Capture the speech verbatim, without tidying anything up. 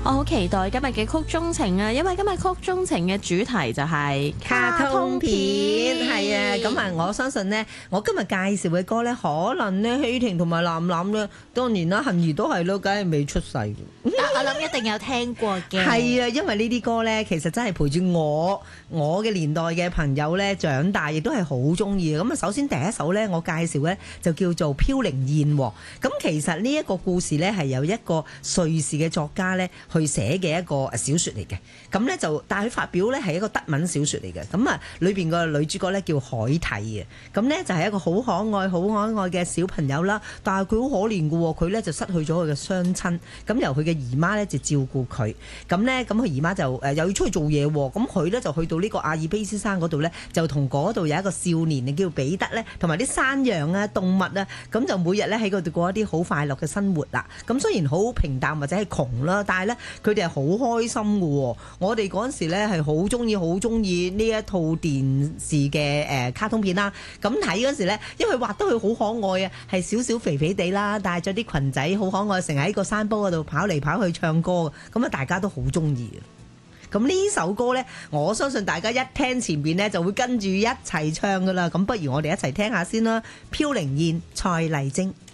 我好期待今日嘅曲中情啊，因為今日曲中情嘅主題就係卡通片，係啊，咁啊，我相信呢，我今日介紹嘅歌呢，可能呢，希婷同埋藍藍呢，當然啦，杏兒都係咯，梗係未出世嘅。 我諗一定有聽過嘅。 係啊，因為呢啲歌呢，其實真係陪住我，我嘅年代嘅朋友呢長大，亦都係好中意嘅。咁啊，首先第一首呢，我介紹呢，就叫做《飄零燕》。咁其實呢一個故事呢，係由一個瑞士嘅作家呢去寫嘅一個小説嚟嘅。咁呢，就，但係佢發表呢係一個德文小説嚟嘅。咁啊，裏邊個女主角呢，叫海蒂嘅。咁呢，就係一個好可愛、好可愛嘅小朋友啦。但係佢好可憐嘅喎，佢呢就失去咗佢嘅雙親。咁由佢嘅姨媽呢，就照顧佢。咁呢，咁佢姨媽就誒又要出去做嘢喎。咁佢呢，就去到呢個阿爾卑斯山嗰度呢，就同嗰度有一個少年叫彼得呢，同埋啲山羊啊、動物啊，咁就每日呢，喺嗰度過一啲好快樂嘅生活啦。咁雖然好平淡或者係窮啦，但係呢，佢哋係好開心嘅喎。我哋嗰陣時呢係好中意、好中意呢一套電視嘅誒卡通片啦。咁睇嗰陣時呢，因為畫得佢好可愛啊，係少少肥肥地啦，帶咗啲裙仔，好可愛，成日喺個山坡嗰度跑嚟跑去唱歌，咁啊大家都好中意。咁呢首歌呢，我相信大家一聽前邊呢，就會跟住一齊唱噶啦。咁不如我哋一齊聽下先啦，《飄零燕》蔡麗晶。